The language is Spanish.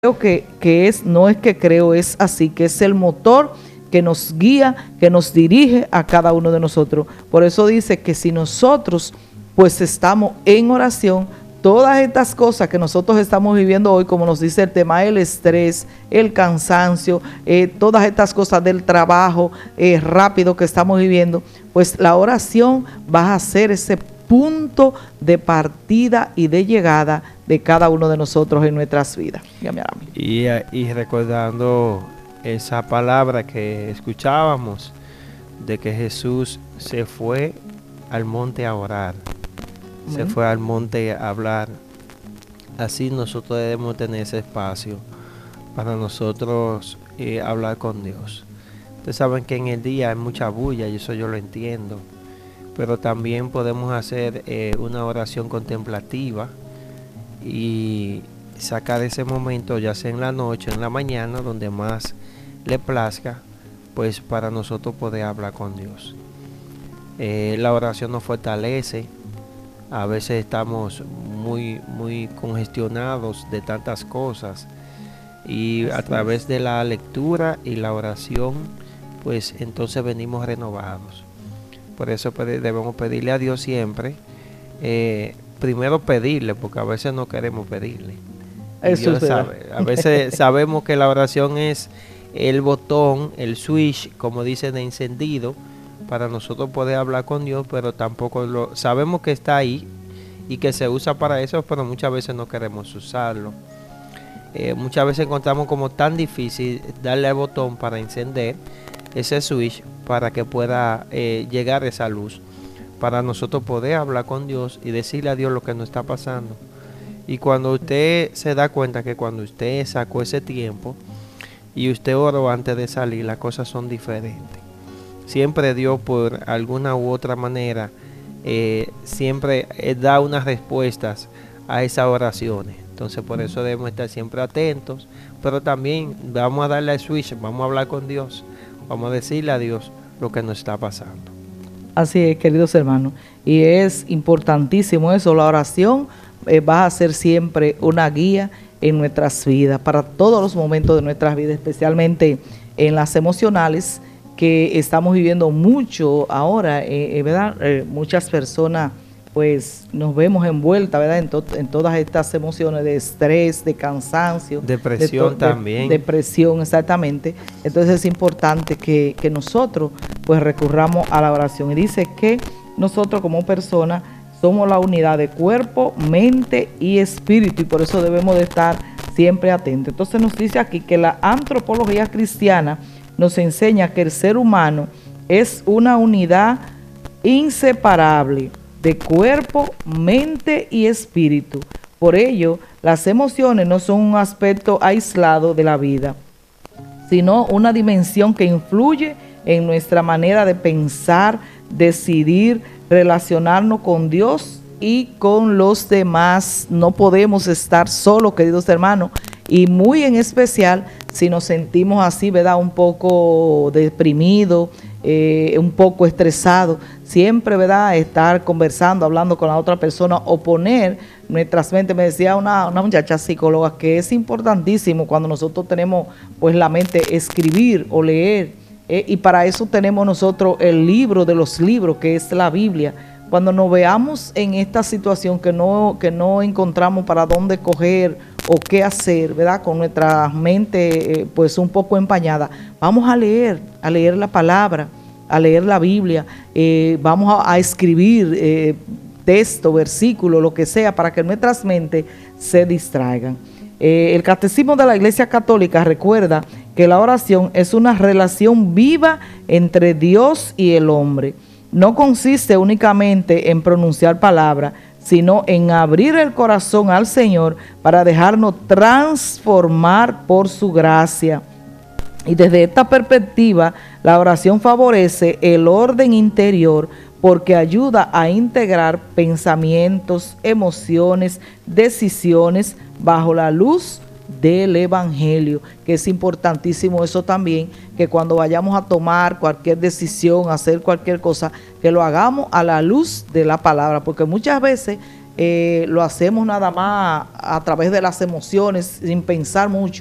creo que es, no es que creo, es así, que es el motor que nos guía, que nos dirige a cada uno de nosotros. Por eso dice que si nosotros pues estamos en oración, todas estas cosas que nosotros estamos viviendo hoy, como nos dice el tema, el estrés, el cansancio, todas estas cosas del trabajo rápido que estamos viviendo, pues la oración va a ser ese punto de partida y de llegada de cada uno de nosotros en nuestras vidas. Y recordando esa palabra que escuchábamos, de que Jesús se fue al monte a orar, se fue al monte a hablar. Así nosotros debemos tener ese espacio para nosotros hablar con Dios. Ustedes saben que en el día hay mucha bulla y eso yo lo entiendo, pero también podemos hacer una oración contemplativa y sacar ese momento, ya sea en la noche, en la mañana, donde más le plazca, pues para nosotros poder hablar con Dios. La oración nos fortalece. A veces estamos muy congestionados de tantas cosas, y a través de la lectura y la oración, pues entonces venimos renovados. Por eso debemos pedirle a Dios siempre. Primero pedirle, porque a veces no queremos pedirle. Eso Dios sabe. A veces sabemos que la oración es el botón, el switch, como dicen, de encendido, para nosotros poder hablar con Dios, pero tampoco sabemos que está ahí y que se usa para eso, pero muchas veces no queremos usarlo. Muchas veces encontramos como tan difícil darle al botón para encender ese switch para que pueda llegar esa luz, para nosotros poder hablar con Dios y decirle a Dios lo que nos está pasando. Y cuando usted se da cuenta que cuando usted sacó ese tiempo y usted oró antes de salir, las cosas son diferentes. Siempre Dios, por alguna u otra manera, siempre da unas respuestas a esas oraciones. Entonces por eso debemos estar siempre atentos, pero también vamos a darle al switch, vamos a hablar con Dios, vamos a decirle a Dios lo que nos está pasando. Así es, queridos hermanos, y es importantísimo eso. La oración va a ser siempre una guía en nuestras vidas, para todos los momentos de nuestras vidas, especialmente en las emocionales, que estamos viviendo mucho ahora, ¿verdad? Muchas personas pues nos vemos envueltas, ¿verdad? En todas estas emociones de estrés, de cansancio, depresión también. Depresión, exactamente. Entonces es importante que nosotros pues recurramos a la oración. Y dice que nosotros como personas somos la unidad de cuerpo, mente y espíritu, y por eso debemos de estar siempre atentos. Entonces nos dice aquí que la antropología cristiana nos enseña que el ser humano es una unidad inseparable de cuerpo, mente y espíritu. Por ello, las emociones no son un aspecto aislado de la vida, sino una dimensión que influye en nuestra manera de pensar, decidir, relacionarnos con Dios y con los demás. No podemos estar solos, queridos hermanos, y muy en especial si nos sentimos así, ¿verdad? Un poco deprimidos, un poco estresados. Siempre, ¿verdad? Estar conversando, hablando con la otra persona, o poner nuestras mentes. Me decía una muchacha psicóloga que es importantísimo cuando nosotros tenemos pues la mente, escribir o leer, y para eso tenemos nosotros el libro de los libros, que es la Biblia. Cuando nos veamos en esta situación que no encontramos para dónde coger o qué hacer, ¿verdad? Con nuestra mente pues un poco empañada, vamos a leer la palabra, a leer la Biblia, vamos a escribir texto, versículo, lo que sea, para que nuestras mentes se distraigan. El Catecismo de la Iglesia Católica recuerda que la oración es una relación viva entre Dios y el hombre. No consiste únicamente en pronunciar palabras, sino en abrir el corazón al Señor para dejarnos transformar por su gracia. Y desde esta perspectiva, la oración favorece el orden interior, porque ayuda a integrar pensamientos, emociones, decisiones bajo la luz del Evangelio, que es importantísimo eso también, que cuando vayamos a tomar cualquier decisión, hacer cualquier cosa, que lo hagamos a la luz de la palabra, porque muchas veces lo hacemos nada más a través de las emociones, sin pensar mucho.